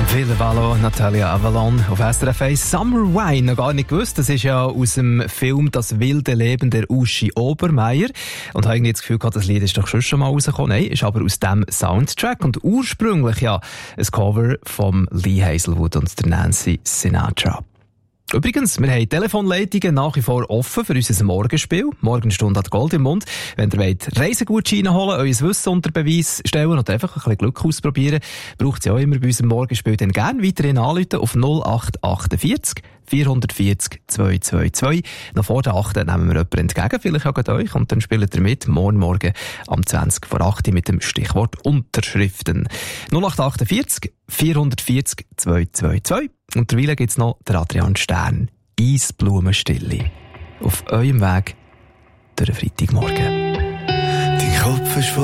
Ville Valo, Natalia Avalon auf SRF 1. Summer Wine, noch gar nicht gewusst. Das ist ja aus dem Film «Das wilde Leben» der Uschi Obermeier. Und habe irgendwie das Gefühl gehabt, das Lied ist doch schon mal rausgekommen. Nein, ist aber aus dem Soundtrack. Und ursprünglich ja ein Cover von Lee Hazelwood und der Nancy Sinatra. Übrigens, wir haben Telefonleitungen nach wie vor offen für unser Morgenspiel. Morgenstunde hat Gold im Mund. Wenn ihr wollt, Reisegutscheine holen, euer Wissen unter Beweis stellen oder einfach ein bisschen Glück ausprobieren, braucht ihr auch immer bei unserem Morgenspiel dann gerne weiterhin anrufen auf 0848 440 222. Noch vor der 8 nehmen wir jemanden entgegen, vielleicht auch euch, und dann spielt ihr mit, morgen am 20 vor 8 mit dem Stichwort Unterschriften. 0848 440 222. Und derweil gibt's noch der Adrian Stern. Eisblumenstille. Auf eurem Weg durch den Freitagmorgen. Dein Kopf ist voll